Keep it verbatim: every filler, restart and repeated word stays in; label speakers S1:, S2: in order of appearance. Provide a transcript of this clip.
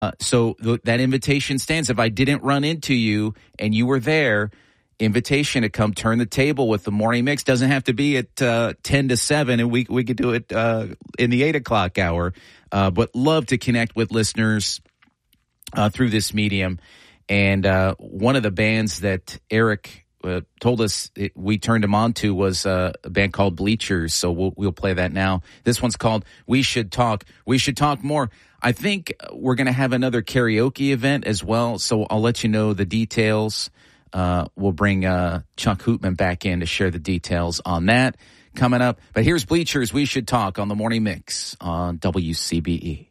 S1: Uh, so th- that invitation stands. If I didn't run into you and you were there, invitation to come turn the table with the morning mix. Doesn't have to be at uh, ten to seven, and we we could do it uh, in the eight o'clock hour. Uh, but love to connect with listeners uh, through this medium. And uh, one of the bands that Eric uh, told us it, we turned him on to was uh, a band called Bleachers. So we'll, we'll play that now. This one's called We Should Talk. We Should Talk More. I think we're going to have another karaoke event as well, so I'll let you know the details. Uh, we'll bring uh, Chuck Hootman back in to share the details on that coming up. But here's Bleachers, We Should Talk on the Morning Mix on W C B E.